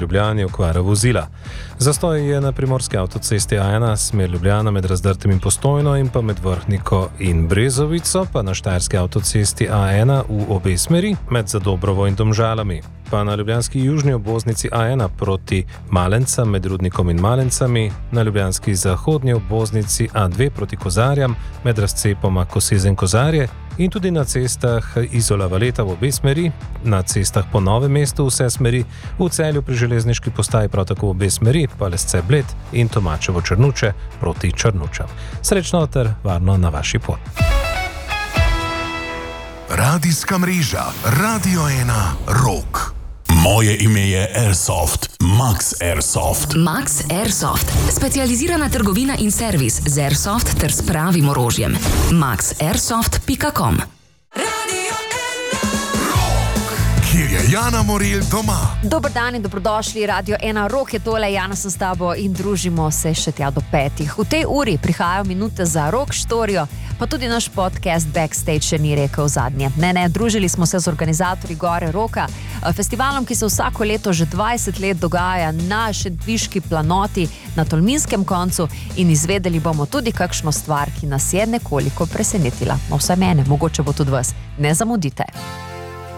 Ljubljani okvara vozila. Zastoj je na primorski avtocesti A1, smer Ljubljana med Razdrtem in Postojno in pa med Vrhniko in Brezovico, pa na štajerski avtocesti A1 v obe smeri med Zadobrovo in Domžalami. Pa na ljubljanski južni obvoznici A1 proti Malencam med Rudnikom in Malencami, na ljubljanski zahodnji obvoznici A2 proti Kozarjam med razcepoma Kosize in Kozarje in tudi na cestah Izola Valeta v obe smeri, na cestah po Novem mestu vse smeri, v Celju pri železniški postaji prav tako v obe smeri, pa Lesce Bled in Tomačevo Črnuče proti Črnučam. Srečno ter varno na vaši poti. Radijska mreža Radio 1 Rock. Moje ime je Airsoft, Max Airsoft. Max Airsoft, specializirana trgovina in servis z Airsoft ter s pravim orožjem. maxairsoft.com. Kjer je Jana Morel doma. Dober dan in dobrodošli, Radio 1 Rock je tole, Jana sem s tabo in družimo se še tja do 5. V tej uri prihajajo minute za rock štorijo, pa tudi naš podcast Backstage še ni rekel zadnje. Ne, družili smo se z organizatorji Gore Rocka, festivalom, ki se vsako leto že 20 let dogaja na Šentviški planoti na Tolminskem koncu in izvedeli bomo tudi kakšno stvar, ki nas je nekoliko presenetila. No, vsaj mene, mogoče bo tudi vas. Ne zamudite.